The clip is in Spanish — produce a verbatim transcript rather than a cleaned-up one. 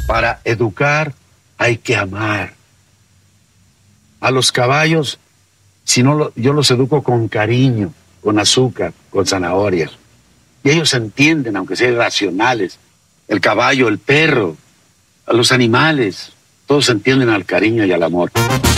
Para educar hay que amar. A los caballos, si no lo, yo los educo con cariño, con azúcar, con zanahorias. Y ellos entienden, aunque sean irracionales. El caballo, el perro, a los animales, todos entienden al cariño y al amor.